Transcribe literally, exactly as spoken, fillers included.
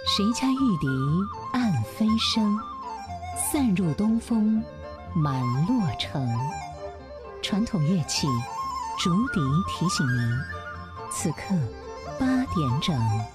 谁家玉笛暗飞声，散入东风满洛城。传统乐器竹笛提醒您，此刻八点整。